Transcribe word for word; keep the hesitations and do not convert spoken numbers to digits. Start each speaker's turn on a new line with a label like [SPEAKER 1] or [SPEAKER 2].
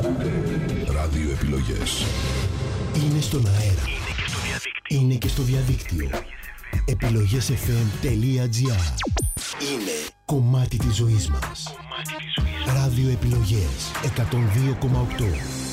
[SPEAKER 1] Ραδιοεπιλογές. Είναι στον αέρα. Είναι και στο διαδίκτυο. Επιλογές εφ εμ τελεία τζι άρ. Είναι κομμάτι της ζωής μας. Ραδιοεπιλογές εκατόν δύο κόμμα οκτώ.